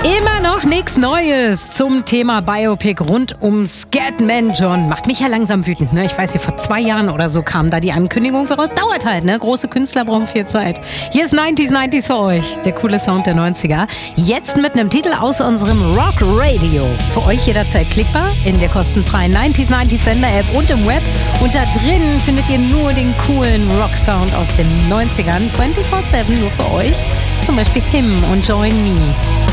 Immer noch nichts Neues zum Thema Biopic rund um Scatman John. Macht mich ja langsam wütend, ne? Ich weiß nicht, vor 2 Jahren oder so kam da die Ankündigung, woraus dauert halt, ne? Große Künstler brauchen viel Zeit. Hier ist 90s für euch, der coole Sound der 90er. Jetzt mit einem Titel aus unserem Rock Radio. Für euch jederzeit klickbar in der kostenfreien 90s Sender-App und im Web. Und da drin findet ihr nur den coolen Rock-Sound aus den 90ern. 24/7 nur für euch. Zum Beispiel Him und Join Me.